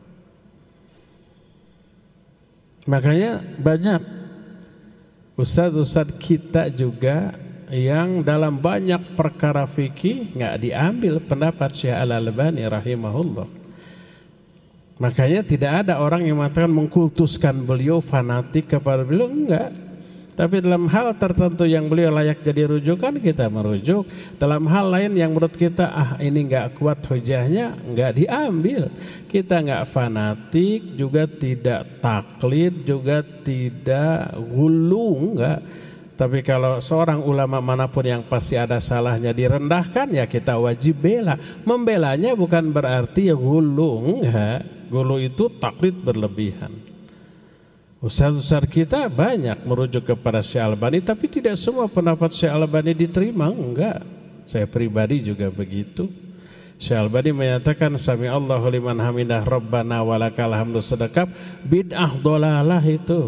Makanya banyak ustadz-ustadz kita juga yang dalam banyak perkara fikih nggak diambil pendapat Syekh Al-Albani rahimahullah. Makanya tidak ada orang yang mengatakan mengkultuskan beliau, fanatik kepada beliau, enggak. Tapi dalam hal tertentu yang beliau layak jadi rujukan, kita merujuk. Dalam hal lain yang menurut kita ini enggak kuat hujahnya, enggak diambil. Kita enggak fanatik, juga tidak taklid, juga tidak gulu, enggak. Tapi kalau seorang ulama manapun yang pasti ada salahnya direndahkan, ya kita wajib bela. Membelanya bukan berarti gulu, enggak. Gulu itu taklid berlebihan. Ustaz-ustaz kita banyak merujuk kepada Syekh Al-Albani, tapi tidak semua pendapat Syekh Al-Albani diterima, enggak. Saya pribadi juga begitu. Syekh Al-Albani menyatakan sami Allahu liman hamidah rabbana walakal hamdu sedekap, bid'ah dhalalah itu.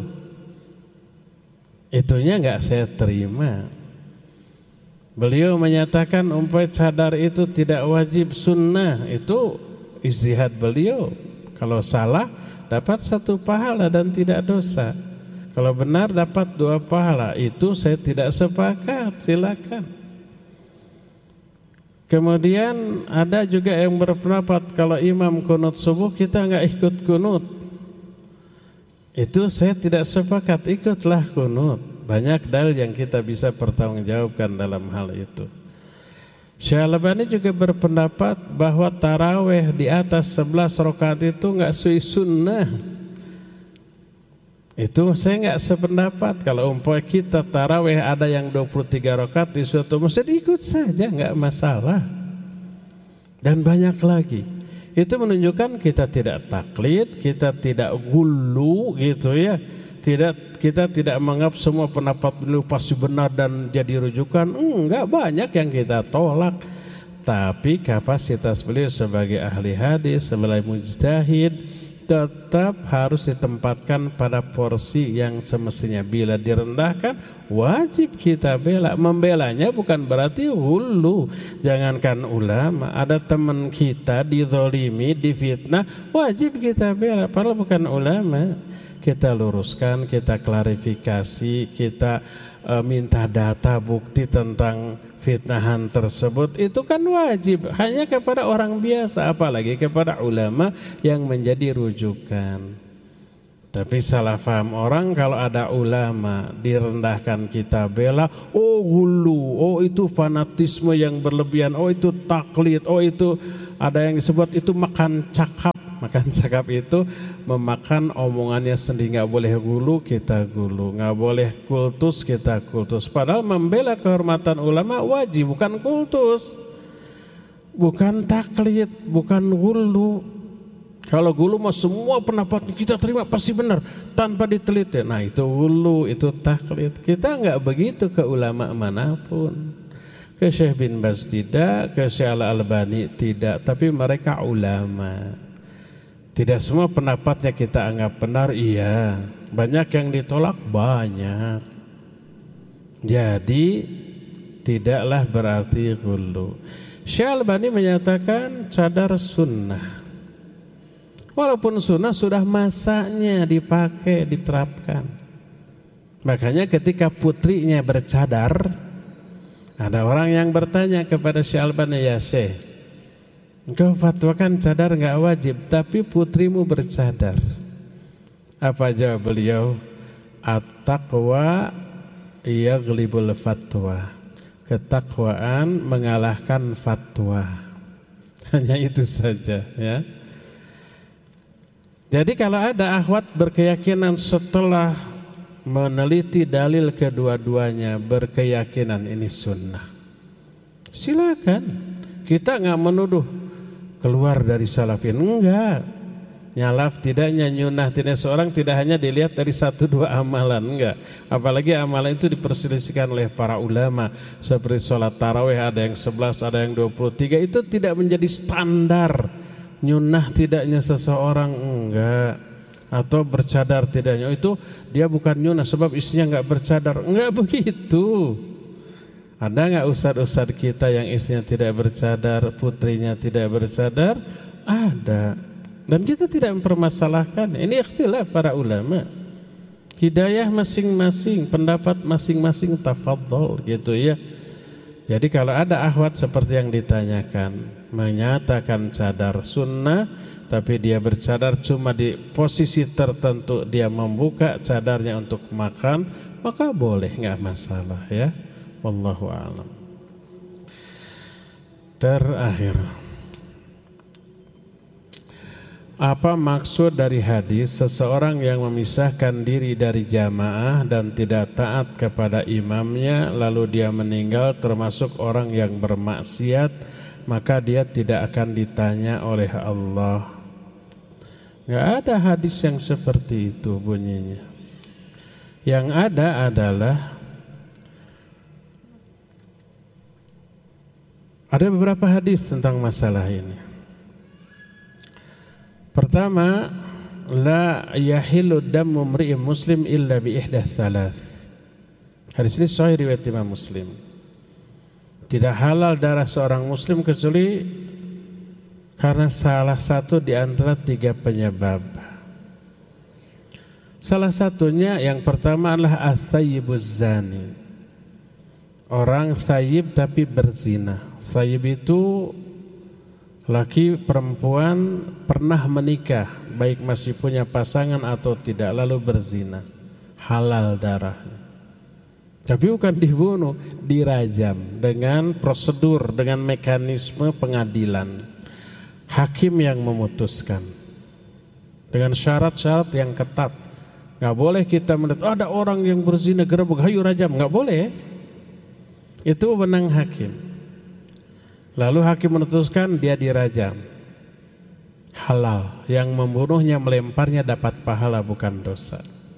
Itunya enggak saya terima. Beliau menyatakan umpamanya cadar itu tidak wajib, sunnah, itu ijtihad beliau. Kalau salah dapat 1 pahala dan tidak dosa. Kalau benar dapat 2 pahala. Itu saya tidak sepakat, silakan. Kemudian ada juga yang berpendapat kalau imam kunut subuh kita enggak ikut kunut. Itu saya tidak sepakat, ikutlah kunut. Banyak dalil yang kita bisa pertanggungjawabkan dalam hal itu. Syekh Al-Albani juga berpendapat bahwa tarawih di atas 11 rakaat itu enggak sunnah. Itu saya enggak sependapat. Kalau umpamanya kita tarawih ada yang 23 rakaat di suatu masjid, ikut saja, enggak masalah. Dan banyak lagi. Itu menunjukkan kita tidak taklid, kita tidak gulu gitu ya. Kita tidak menganggap semua pendapat beliau pasti benar dan jadi rujukan. Enggak, banyak yang kita tolak. Tapi kapasitas beliau sebagai ahli hadis, sebagai mujtahid tetap harus ditempatkan pada porsi yang semestinya. Bila direndahkan, wajib kita bela. Membelanya bukan berarti hulu. Jangankan ulama, ada teman kita dizolimi, difitnah, wajib kita bela. Padahal bukan ulama. Kita luruskan, kita klarifikasi, kita minta data bukti tentang fitnahan tersebut, itu kan wajib hanya kepada orang biasa, apalagi kepada ulama yang menjadi rujukan. Tapi salah paham orang kalau ada ulama direndahkan kita bela, oh hulu, oh itu fanatisme yang berlebihan, oh itu taklid, oh itu ada yang disebut itu makan cakap. Makan cakap itu memakan omongannya sendiri. Nggak boleh gulu, kita gulu. Nggak boleh kultus, kita kultus. Padahal membela kehormatan ulama wajib, bukan kultus, bukan taklid, bukan gulu. Kalau gulu mah semua pendapat kita terima pasti benar tanpa diteliti. Nah itu gulu, itu taklid. Kita nggak begitu ke ulama manapun. Ke Syekh bin Baz tidak, ke Syekh Al-Albani tidak, tapi mereka ulama. Tidak semua pendapatnya kita anggap benar, iya. Banyak yang ditolak, banyak. Jadi tidaklah berarti gulu. Syekh Al-Albani menyatakan cadar sunnah. Walaupun sunnah sudah masanya dipakai, diterapkan. Makanya ketika putrinya bercadar, ada orang yang bertanya kepada Syekh Al-Albani, ya Syekh, engkau fatwakan cadar enggak wajib, tapi putrimu bercadar. Apa jawab beliau? At-taqwa yaghlibul fatwa. Ketakwaan mengalahkan fatwa. Hanya itu saja, ya. Jadi kalau ada akhwat berkeyakinan setelah meneliti dalil kedua-duanya berkeyakinan ini sunnah, silakan. Kita enggak menuduh keluar dari salafin, enggak. Nyalaf tidaknya, nyunah tidak, seorang tidak hanya dilihat dari 1-2 amalan, enggak. Apalagi amalan itu diperselisihkan oleh para ulama. Seperti sholat tarawih ada yang 11, ada yang 23. Itu tidak menjadi standar. Nyunah tidaknya seseorang, enggak. Atau bercadar tidaknya, itu dia bukan nyunah sebab istrinya enggak bercadar. Enggak begitu. Ada enggak ustadz-ustadz kita yang istrinya tidak bercadar, putrinya tidak bercadar? Ada. Dan kita tidak mempermasalahkan. Ini ikhtilaf para ulama. Hidayah masing-masing, pendapat masing-masing, tafadhol gitu ya. Jadi kalau ada akhwat seperti yang ditanyakan, menyatakan cadar sunnah, tapi dia bercadar cuma di posisi tertentu, dia membuka cadarnya untuk makan, maka boleh, enggak masalah ya. Wallahu a'lam. Terakhir, apa maksud dari hadis seseorang yang memisahkan diri dari jamaah dan tidak taat kepada imamnya lalu dia meninggal termasuk orang yang bermaksiat, maka dia tidak akan ditanya oleh Allah? Enggak ada hadis yang seperti itu bunyinya. Yang ada adalah ada beberapa hadis tentang masalah ini. Pertama, la yahillu damu mri'in muslim illa bi ihdath thalath. Hadis ini sahih riwayat Imam Muslim. Tidak halal darah seorang muslim kecuali karena salah satu di antara 3 penyebab. Salah satunya yang pertama adalah ats-tsayyibuz zani. Orang tsayyib tapi berzina. Tsayyib itu laki perempuan pernah menikah, baik masih punya pasangan atau tidak, lalu berzina, halal darahnya. Tapi bukan dibunuh, dirajam dengan prosedur, dengan mekanisme pengadilan. Hakim yang memutuskan dengan syarat-syarat yang ketat. Gak boleh kita melihat ada orang yang berzina gerebek, hayu rajam, gak boleh. Itu wewenang hakim. Lalu hakim memutuskan dia dirajam, halal. Yang membunuhnya, melemparnya dapat pahala, bukan dosa.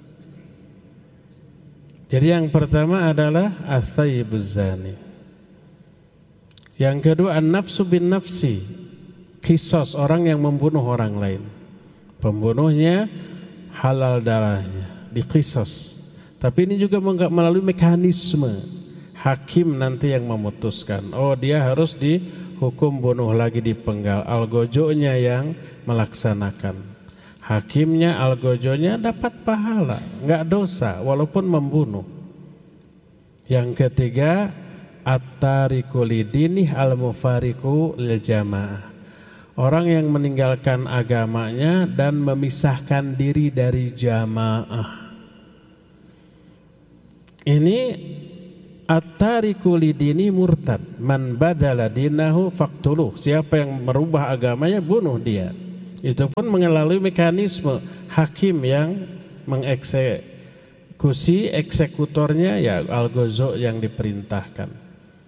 Jadi yang pertama adalah ats-tsayyibuz zani. Yang kedua an-nafsu bin nafsi, qisas, orang yang membunuh orang lain. Pembunuhnya halal darahnya, diqisas. Tapi ini juga melalui mekanisme. Hakim nanti yang memutuskan, oh dia harus dihukum bunuh lagi, dipenggal. Algojonya yang melaksanakan. Hakimnya, algojonya dapat pahala, enggak dosa walaupun membunuh. Yang ketiga, at-tariku lidinih al-mufariku lil jamaah. Orang yang meninggalkan agamanya dan memisahkan diri dari jamaah. Ini at-tariku lidini murtad. Man badala dinahu faqtuluh. Siapa yang merubah agamanya, bunuh dia. Itu pun melalui mekanisme hakim yang mengeksekusi, eksekutornya ya al-ghazo yang diperintahkan.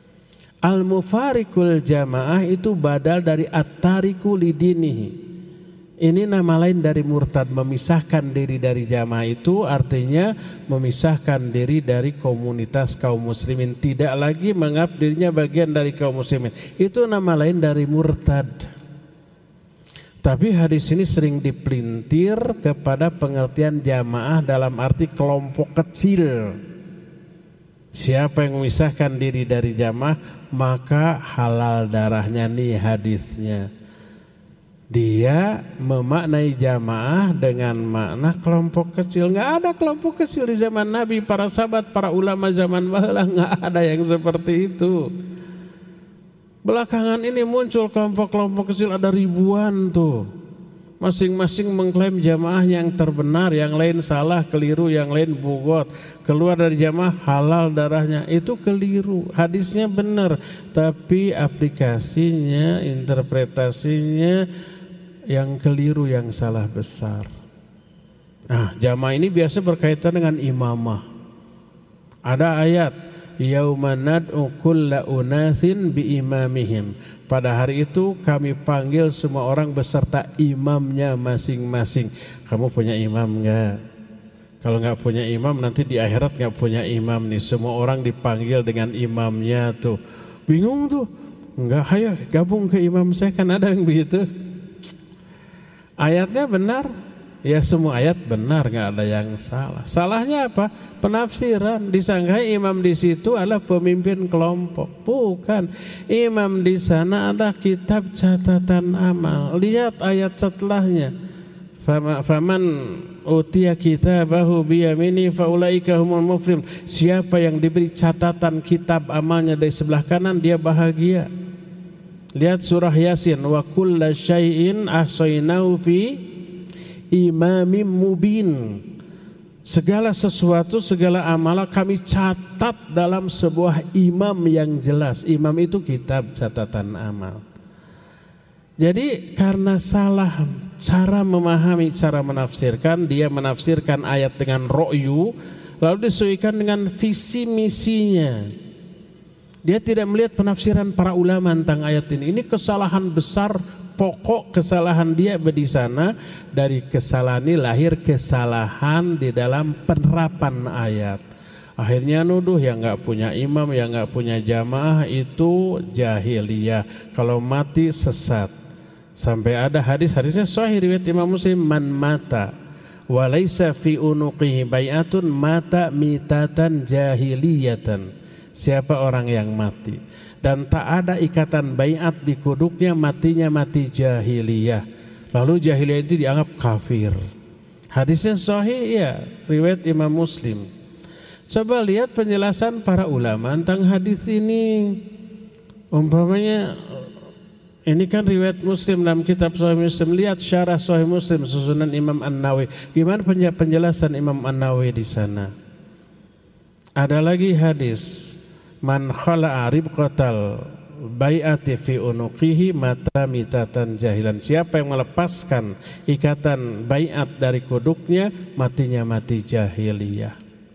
Al-mufarikul jamaah itu badal dari at-tariku lidinihi. Ini nama lain dari murtad. Memisahkan diri dari jamaah itu artinya memisahkan diri dari komunitas kaum muslimin. Tidak lagi menganggap dirinya bagian dari kaum muslimin. Itu nama lain dari murtad. Tapi hadis ini sering dipelintir kepada pengertian jamaah dalam arti kelompok kecil. Siapa yang memisahkan diri dari jamaah maka halal darahnya. Nih hadisnya. Dia memaknai jamaah dengan makna kelompok kecil. Nggak ada kelompok kecil di zaman Nabi, para sahabat, para ulama zaman baheula, nggak ada yang seperti itu. Belakangan ini muncul kelompok-kelompok kecil, ada ribuan tuh. Masing-masing mengklaim jamaah yang terbenar, yang lain salah, keliru, yang lain bugot. Keluar dari jamaah halal darahnya, itu keliru. Hadisnya benar, tapi aplikasinya, interpretasinya yang keliru, yang salah besar. Nah, jamaah ini biasa berkaitan dengan imamah. Ada ayat, yauma nad'u kulla unatsin bi imamihim. Pada hari itu kami panggil semua orang beserta imamnya masing-masing. Kamu punya imam enggak? Kalau enggak punya imam, nanti di akhirat enggak punya imam nih. Semua orang dipanggil dengan imamnya tuh. Bingung tuh. Enggak, ayo gabung ke imam saya, kan ada yang begitu. Ayatnya benar. Ya semua ayat benar, nggak ada yang salah. Salahnya apa? Penafsiran. Disangkai imam di situ adalah pemimpin kelompok. Bukan. Imam di sana ada kitab catatan amal. Lihat ayat setelahnya. Faman utiya kitabahu biyamini faulaika humul muflihun. Siapa yang diberi catatan kitab amalnya dari sebelah kanan, dia bahagia. Lihat surah Yasin. Wa kulla syai'in ahsaynahu fi imamim mubin. Segala sesuatu, segala amalan kami catat dalam sebuah imam yang jelas. Imam itu kitab catatan amal. Jadi karena salah cara memahami, cara menafsirkan, dia menafsirkan ayat dengan ro'yu, lalu disesuaikan dengan visi misinya. Dia tidak melihat penafsiran para ulama tentang ayat ini. Ini kesalahan besar. Pokok kesalahan dia di sana. Dari kesalahan ini lahir kesalahan di dalam penerapan ayat. Akhirnya nuduh yang nggak punya imam, yang nggak punya jamaah itu jahiliyah. Kalau mati sesat. Sampai ada hadisnya sahih riwayat Imam Muslim, man mata walaysa fi unuqihi bai'atun mata mitatan jahiliyatan. Siapa orang yang mati dan tak ada ikatan baiat di kuduknya, matinya mati jahiliyah. Lalu jahiliyah itu dianggap kafir. Hadisnya sahih ya, riwayat Imam Muslim. Coba lihat penjelasan para ulama tentang hadis ini. Umpamanya ini kan riwayat Muslim dalam kitab Sahih Muslim. Lihat syarah Sahih Muslim susunan Imam An-Nawawi. Gimana penjelasan Imam An-Nawawi di sana? Ada lagi hadis, man khala'a ribqatal bai'ati fi unuqihi mata mitatan jahilan. Siapa yang melepaskan ikatan bai'at dari kuduknya, matinya mati jahiliyah.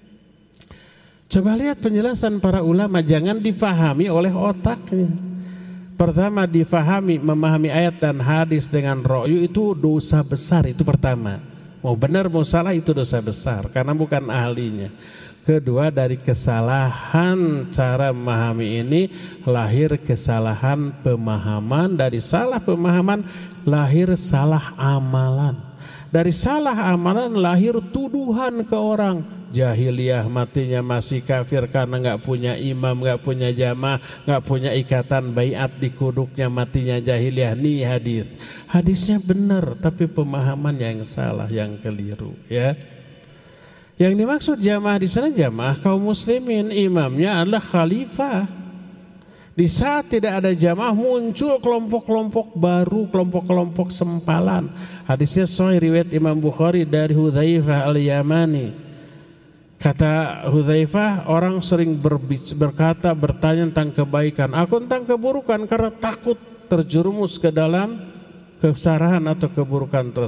Coba lihat penjelasan para ulama, jangan difahami oleh otaknya. Pertama, difahami, memahami ayat dan hadis dengan ro'yu itu dosa besar, itu pertama. Mau benar mau salah itu dosa besar karena bukan ahlinya. Kedua, dari kesalahan cara memahami ini lahir kesalahan pemahaman. Dari salah pemahaman lahir salah amalan. Dari salah amalan lahir tuduhan ke orang. Jahiliyah, matinya masih kafir karena nggak punya imam, nggak punya jamaah, nggak punya ikatan baiat di kuduknya, matinya jahiliyah. Nih hadis. Hadisnya benar tapi pemahaman yang salah, yang keliru ya. Yang dimaksud jamaah di sana jamaah kaum muslimin, imamnya adalah khalifah. Di saat tidak ada jamaah muncul kelompok-kelompok baru, kelompok-kelompok sempalan. Hadisnya sahih riwayat Imam Bukhari dari Hudzaifah Al-Yamani. Kata Hudzaifah, orang sering bertanya tentang kebaikan, aku tentang keburukan karena takut terjerumus ke dalam kesalahan atau keburukan tersebut.